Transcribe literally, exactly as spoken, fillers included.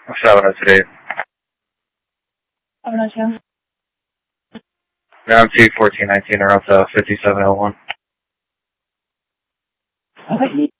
seven oh two. seven oh two. Round two, fourteen nineteen, or up to fifty-seven oh one. Okay.